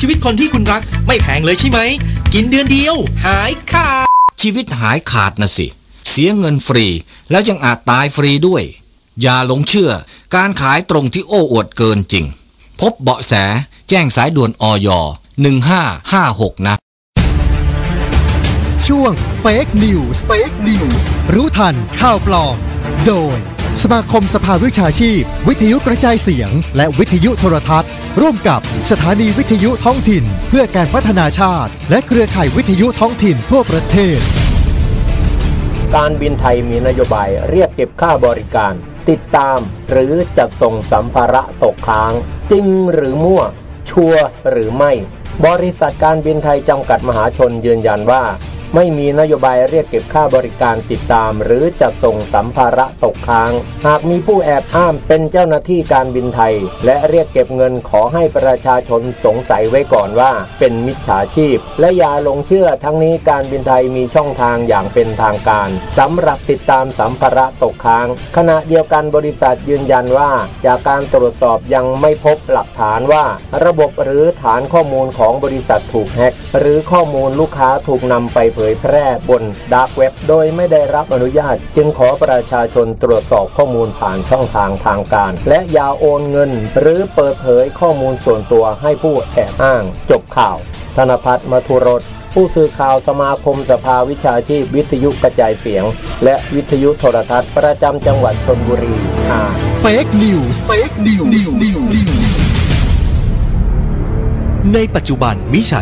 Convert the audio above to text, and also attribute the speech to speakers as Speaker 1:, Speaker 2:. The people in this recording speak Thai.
Speaker 1: ชีวิตคนที่คุณรักไม่แพงเลยใช่ไหมกินเดือนเดียวหายขาด
Speaker 2: ชีวิตหายขาดนะสิเสียเงินฟรีแล้วยังอาจตายฟรีด้วยอย่าหลงเชื่อการขายตรงที่โอ้อวดเกินจริงพบเบาะแสแจ้งสายด่วนอย 1556นะ
Speaker 3: ช่วง Fake News รู้ทันข่าวปลอมโดยสมาคมสภาวิชาชีพวิทยุกระจายเสียงและวิทยุโทรทัศน์ร่วมกับสถานีวิทยุท้องถิ่นเพื่อการพัฒนาชาติและเครือข่ายวิทยุท้องถิ่นทั่วประเทศ
Speaker 4: การบินไทยมีนโยบายเรียกเก็บค่าบริการติดตามหรือจัดส่งสัมภาระตกค้างจริงหรือมั่วชัวร์หรือไม่บริษัทการบินไทยจำกัดมหาชนยืนยันว่าไม่มีนโยบายเรียกเก็บค่าบริการติดตามหรือจัดส่งสัมภาระตกค้างหากมีผู้แอบอ้างเป็นเจ้าหน้าที่การบินไทยและเรียกเก็บเงินขอให้ประชาชนสงสัยไว้ก่อนว่าเป็นมิจฉาชีพและอย่าหลงเชื่อทั้งนี้การบินไทยมีช่องทางอย่างเป็นทางการสำหรับติดตามสัมภาระตกค้างขณะเดียวกันบริษัทยืนยันว่าจากการตรวจสอบยังไม่พบหลักฐานว่าระบบหรือฐานข้อมูลของบริษัทถูกแฮ็กหรือข้อมูลลูกค้าถูกนำไปเผยแพร่บนดาร์กเว็บโดยไม่ได้รับอนุญาตจึงขอประชาชนตรวจสอบข้อมูลผ่านช่องทางทางการและอย่าโอนเงินหรือเปิดเผยข้อมูลส่วนตัวให้ผู้แอบอ้างจบข่าวธนภัทร มัทุรสผู้สื่อข่าวสมาคมสภาวิชาชีพวิทยุกระจายเสียงและวิทยุโทรทัศน์ประจำจังหวัดชลบุรี
Speaker 3: Fake News
Speaker 1: ในปัจจุบันมิจฉา